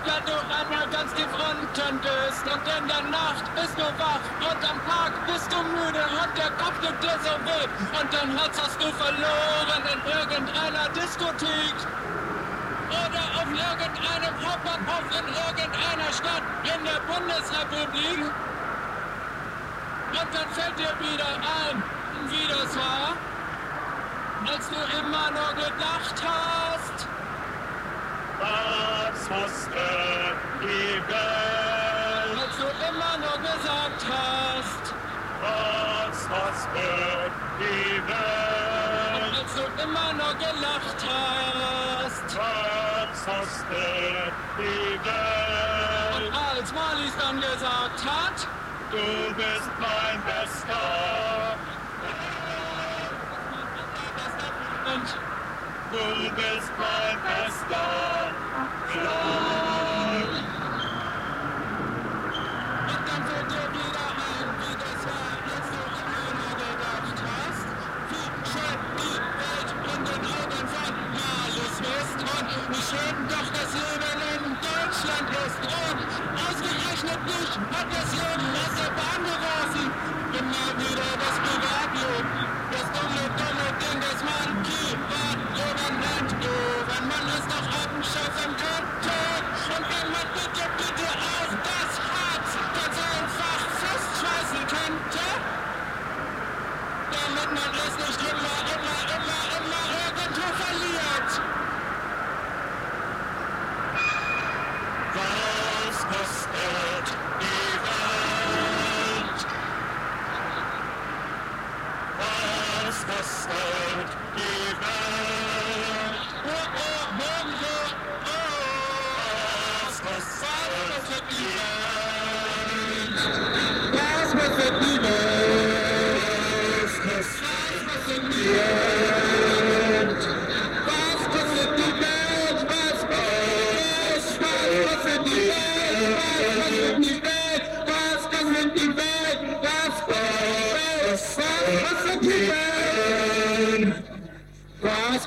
wenn du einmal ganz tief unten bist und in der Nacht bist du wach und am Tag bist du müde und der Kopf tut dir so weh und dein Herz hast du verloren in irgendeiner Diskothek oder auf irgendeinem Hauptbahnhof in irgendeiner Stadt in der Bundesrepublik und dann fällt dir wieder ein, wie das war, als du immer nur gedacht hast, was wusste die Welt? Als du immer nur gesagt hast, Was wusste die Welt? als du immer nur gelacht hast. Was wusste die Welt? Und als Marlies dann gesagt hat, Du bist mein Bester. und Du bist mein Bester. Freund. dann fällt dir wieder ein, wie das war, als du immer nur gedacht hast, wie schön die Welt in den Augen von Marlies ist und wie schön doch das Leben in Deutschland ist. Und ausgerechnet mich hat das Leben aus der Bahn geworfen. Immer wieder das Privatleben, das dumme Ding, das man privat leben nennt. Wenn man es doch abschaffen könnte und wenn man bitte auch das Herz ganz einfach festschweißen könnte, damit man es nicht immer irgendwo verliert. Was kostet die Welt? Was kostet die Welt? Was kostet die Welt? Was kostet die Welt? Was kostet die Welt? Was kostet die Welt? Was kostet die Welt? Was kostet die Welt? Was kostet die Welt?